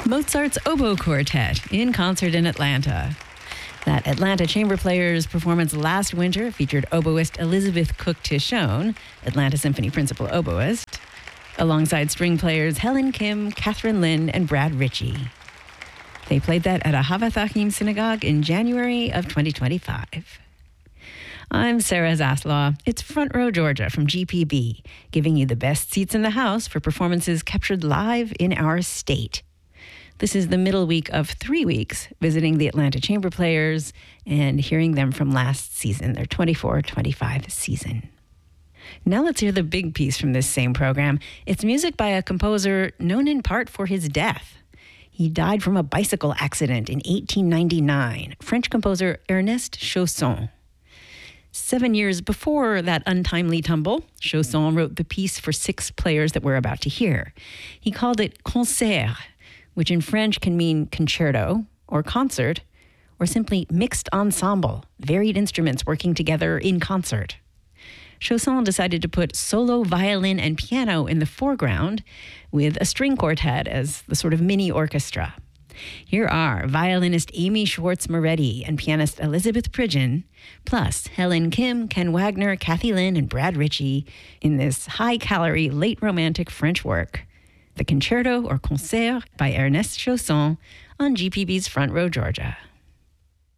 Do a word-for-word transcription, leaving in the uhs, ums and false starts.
Mozart's Oboe Quartet in concert in Atlanta. That Atlanta Chamber Players performance last winter featured oboist Elizabeth Cook Tishon, Atlanta Symphony principal oboist, alongside string players Helen Kim, Catherine Lin, and Brad Ritchie. They played that at a Havathahim synagogue in January of twenty twenty-five. I'm Sarah Zaslaw. It's Front Row Georgia from G P B, giving you the best seats in the house for performances captured live in our state. This is the middle week of three weeks, visiting the Atlanta Chamber Players and hearing them from last season, their twenty-four twenty-five season. Now let's hear the big piece from this same program. It's music by a composer known in part for his death. He died from a bicycle accident in eighteen ninety-nine, French composer Ernest Chausson. Seven years before that untimely tumble, Chausson wrote the piece for six players that we're about to hear. He called it concert, which in French can mean concerto or concert, or simply mixed ensemble, varied instruments working together in concert. Chausson decided to put solo violin and piano in the foreground with a string quartet as the sort of mini orchestra. Here are violinist Amy Schwartz-Moretti and pianist Elizabeth Pridgeon, plus Helen Kim, Ken Wagner, Kathy Lin, and Brad Ritchie in this high-calorie, late romantic French work, the Concerto or Concert by Ernest Chausson on G P B's Front Row Georgia.